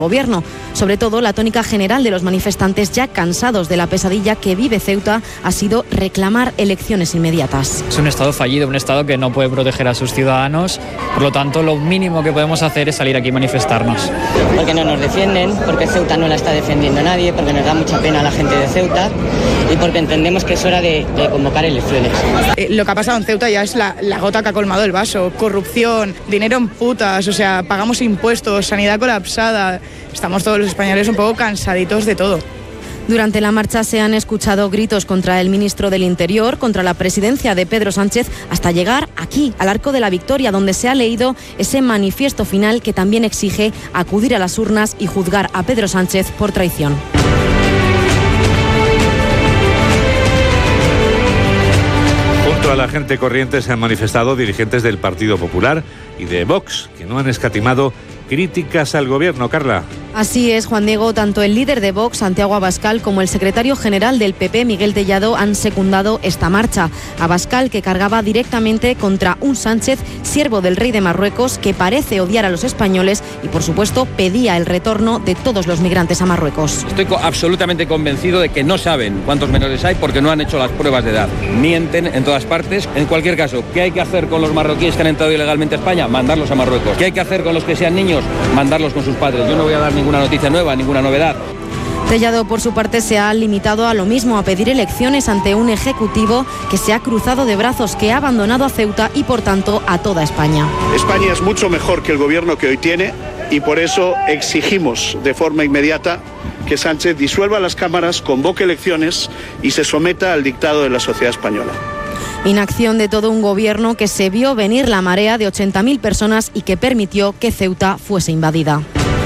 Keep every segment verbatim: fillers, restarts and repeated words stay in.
Gobierno. Sobre todo, la tónica general de los manifestantes, ya cansados de la pesadilla que vive Ceuta, ha sido reclamar elecciones inmediatas. Es un Estado fallido, un Estado que no puede proteger a sus ciudadanos. Por lo tanto, lo mínimo que podemos hacer es salir aquí y manifestarnos. Porque no nos defienden, porque Ceuta no la está defendiendo nadie, porque nos da mucha pena a la gente de Ceuta y porque entendemos que es hora de, de convocar elecciones. Eh, lo que ha pasado en Ceuta ya es la, la gota que ha colmado el vaso. Corrupción, dinero en putas, o sea, pagamos impuestos, sanidad colapsada. Estamos todos los españoles un poco cansaditos de todo. Durante la marcha se han escuchado gritos contra el ministro del Interior, contra la presidencia de Pedro Sánchez, hasta llegar aquí, al Arco de la Victoria, donde se ha leído ese manifiesto final que también exige acudir a las urnas y juzgar a Pedro Sánchez por traición. Junto a la gente corriente se han manifestado dirigentes del Partido Popular y de Vox, que no han escatimado críticas al gobierno. Carla. Así es, Juan Diego. Tanto el líder de Vox, Santiago Abascal, como el secretario general del P P, Miguel Tellado, han secundado esta marcha. Abascal, que cargaba directamente contra un Sánchez, siervo del rey de Marruecos, que parece odiar a los españoles y, por supuesto, pedía el retorno de todos los migrantes a Marruecos. Estoy absolutamente convencido de que no saben cuántos menores hay porque no han hecho las pruebas de edad. Mienten en todas partes. En cualquier caso, ¿qué hay que hacer con los marroquíes que han entrado ilegalmente a España? Mandarlos a Marruecos. ¿Qué hay que hacer con los que sean niños? Mandarlos con sus padres. Yo no voy a dar ninguna noticia nueva, ninguna novedad. Tellado, por su parte, se ha limitado a lo mismo, a pedir elecciones ante un ejecutivo que se ha cruzado de brazos, que ha abandonado a Ceuta y, por tanto, a toda España. España es mucho mejor que el gobierno que hoy tiene y por eso exigimos de forma inmediata que Sánchez disuelva las cámaras, convoque elecciones y se someta al dictado de la sociedad española. Inacción de todo un gobierno que se vio venir la marea de ochenta mil personas y que permitió que Ceuta fuese invadida.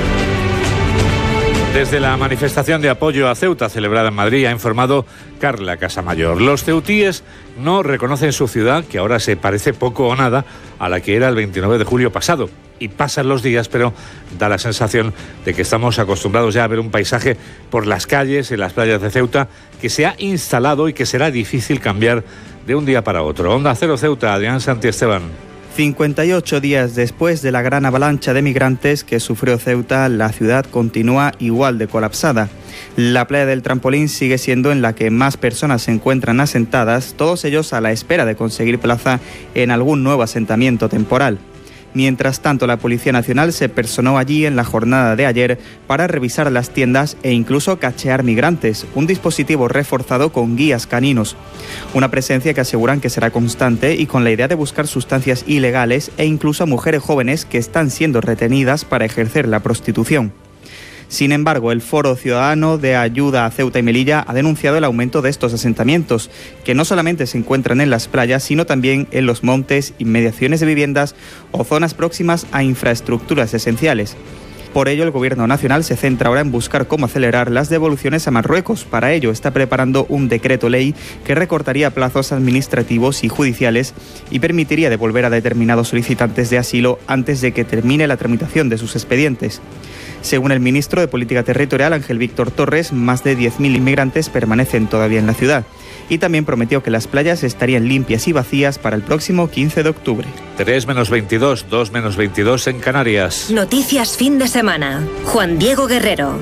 Desde la manifestación de apoyo a Ceuta celebrada en Madrid ha informado Carla Casamayor. Los ceutíes no reconocen su ciudad, que ahora se parece poco o nada a la que era el veintinueve de julio pasado. Y pasan los días, pero da la sensación de que estamos acostumbrados ya a ver un paisaje por las calles, en las playas de Ceuta, que se ha instalado y que será difícil cambiar de un día para otro. Onda Cero Ceuta, Adrián Santiesteban. cincuenta y ocho días después de la gran avalancha de migrantes que sufrió Ceuta, la ciudad continúa igual de colapsada. La playa del Trampolín sigue siendo en la que más personas se encuentran asentadas, todos ellos a la espera de conseguir plaza en algún nuevo asentamiento temporal. Mientras tanto, la Policía Nacional se personó allí en la jornada de ayer para revisar las tiendas e incluso cachear migrantes, un dispositivo reforzado con guías caninos. Una presencia que aseguran que será constante y con la idea de buscar sustancias ilegales e incluso a mujeres jóvenes que están siendo retenidas para ejercer la prostitución. Sin embargo, el Foro Ciudadano de Ayuda a Ceuta y Melilla ha denunciado el aumento de estos asentamientos, que no solamente se encuentran en las playas, sino también en los montes, inmediaciones de viviendas o zonas próximas a infraestructuras esenciales. Por ello, el Gobierno Nacional se centra ahora en buscar cómo acelerar las devoluciones a Marruecos. Para ello, está preparando un decreto ley que recortaría plazos administrativos y judiciales y permitiría devolver a determinados solicitantes de asilo antes de que termine la tramitación de sus expedientes. Según el ministro de Política Territorial, Ángel Víctor Torres, más de diez mil inmigrantes permanecen todavía en la ciudad. Y también prometió que las playas estarían limpias y vacías para el próximo quince de octubre. tres menos veintidós, dos menos veintidós en Canarias. Noticias fin de semana. Juan Diego Guerrero.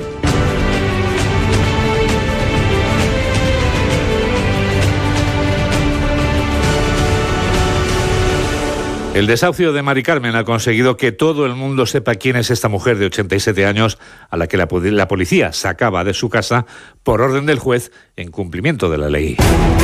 El desahucio de Mari Carmen ha conseguido que todo el mundo sepa quién es esta mujer de ochenta y siete años a la que la, la policía sacaba de su casa por orden del juez en cumplimiento de la ley.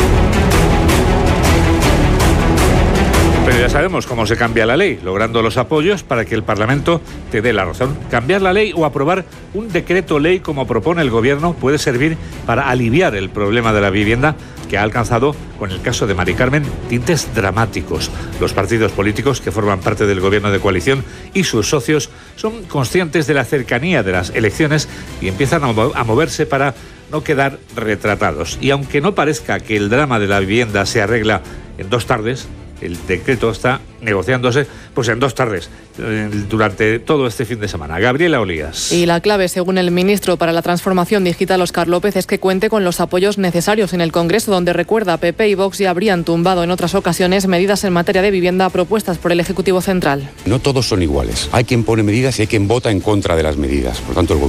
Pero ya sabemos cómo se cambia la ley, logrando los apoyos para que el Parlamento te dé la razón. Cambiar la ley o aprobar un decreto ley como propone el Gobierno puede servir para aliviar el problema de la vivienda que ha alcanzado, con el caso de Mari Carmen, tintes dramáticos. Los partidos políticos que forman parte del Gobierno de coalición y sus socios son conscientes de la cercanía de las elecciones y empiezan a moverse para no quedar retratados. Y aunque no parezca que el drama de la vivienda se arregla en dos tardes, El decreto está negociándose pues en dos tardes eh, durante todo este fin de semana. Gabriela Olías. Y la clave, según el ministro para la Transformación Digital, Óscar López, es que cuente con los apoyos necesarios en el Congreso, donde, recuerda, P P y Vox ya habrían tumbado en otras ocasiones medidas en materia de vivienda propuestas por el Ejecutivo Central. No todos son iguales. Hay quien pone medidas y hay quien vota en contra de las medidas. Por tanto, el